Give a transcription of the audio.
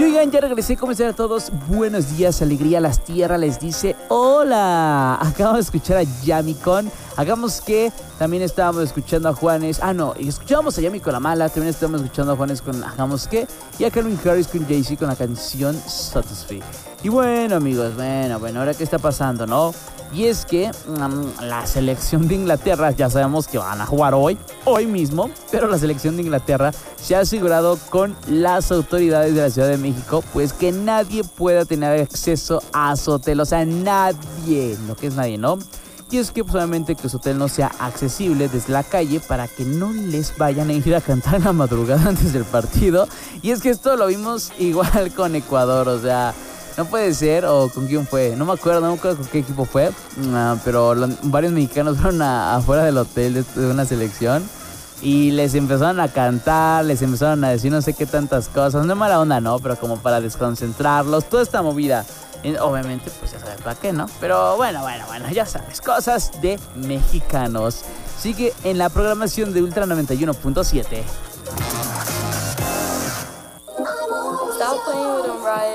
Y oigan, ya regresé. ¿Cómo están a todos? Buenos días, alegría. Las tierras les dice hola. Acabamos de escuchar a Yamicon. Hagamos que también estábamos escuchando a Juanes. Escuchábamos a Yami con La Mala. También estábamos escuchando a Juanes con Hagamos que. Y a Calvin Harris con Jay-Z con la canción Satisfy. Y bueno, amigos, bueno, ahora qué está pasando, ¿no? Y es que la selección de Inglaterra, ya sabemos que van a jugar hoy mismo, pero la selección de Inglaterra se ha asegurado con las autoridades de la Ciudad de México, pues que nadie pueda tener acceso a su hotel, o sea, nadie, lo que es nadie, ¿no? Y es que pues, obviamente que su hotel no sea accesible desde la calle para que no les vayan a ir a cantar en la madrugada antes del partido. Y es que esto lo vimos igual con Ecuador, o sea... No puede ser, o con quién fue, no me acuerdo con qué equipo fue, pero varios mexicanos fueron afuera del hotel de una selección y les empezaron a cantar, les empezaron a decir no sé qué tantas cosas, no es mala onda, no, pero como para desconcentrarlos, toda esta movida. Obviamente, pues ya sabes para qué, ¿no? Pero bueno, ya sabes, cosas de mexicanos. Sigue en la programación de Ultra 91.7.